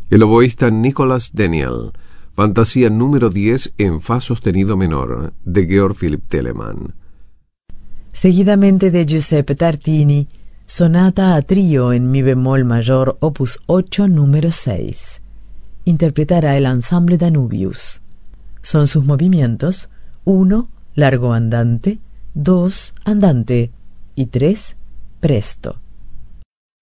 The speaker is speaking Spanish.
El oboísta Nicholas Daniel, Fantasía número 10 en Fa sostenido menor, de Georg Philipp Telemann. Seguidamente de Giuseppe Tartini, Sonata a trío en mi bemol mayor, opus 8, número 6. Interpretará el ensamble Danubius. Son sus movimientos: 1, largo andante; 2, andante; y 3, presto.